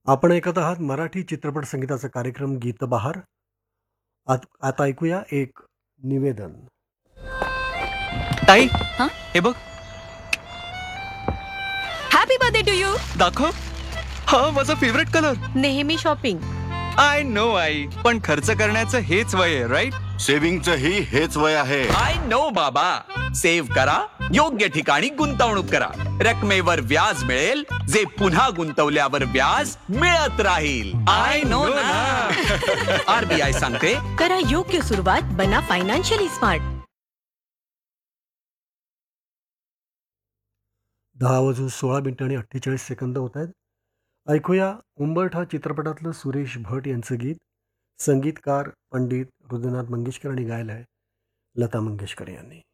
आपण ऐकत आहात मराठी चित्रपट संगीताचा कार्यक्रम गीतबहार. आता ऐकूया एक निवेदन. ताई, हं? हे बघ. Happy birthday to you. दाखव. हा माझा फेवरेट कलर. नेहमी शॉपिंग. आय नो आई, पण खर्च करण्याचं हेच वय आहे, राईट? सेव्हिंगचं ही हेच वय आहे. आय नो बाबा. सेव्ह करा, योग्य ठिकाणी गुंतवणूक करा. रकमेवर व्याज मिळेल, जे पुन्हा गुंतवल्यावर व्याज मिळत राहील. आय नो ना. RBI सांगते, करा योग्य सुरुवात, बना फायनान्शियली स्मार्ट. 10:16 होत आहेत. ऐकूया उंबरठा चित्रपटातलं सुरेश भट यांचं गीत. संगीतकार पंडित हृदयनाथ मंगेशकर आणि गायलं आहे लता मंगेशकर यांनी.